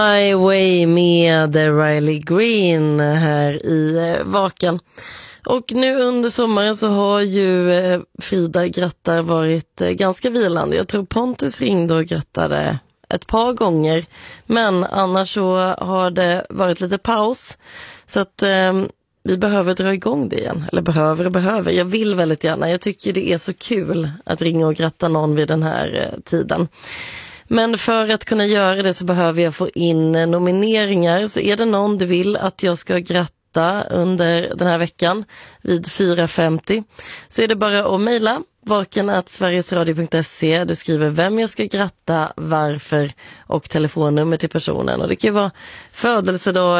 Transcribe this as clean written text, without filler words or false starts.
My Way med Riley Green här i Vaken. Och nu under sommaren så har ju Frida grattar varit ganska vilande. Jag tror Pontus ringde och grattade ett par gånger. Men annars så har det varit lite paus. Så att vi behöver dra igång det igen. Eller behöver. Jag vill väldigt gärna. Jag tycker det är så kul att ringa och gratta någon vid den här tiden. Men för att kunna göra det så behöver jag få in nomineringar. Så är det någon du vill att jag ska gratta under den här veckan vid 4.50 så är det bara att mejla vaken@sverigesradio.se. Du skriver vem jag ska gratta, varför och telefonnummer till personen. Och det kan ju vara födelsedag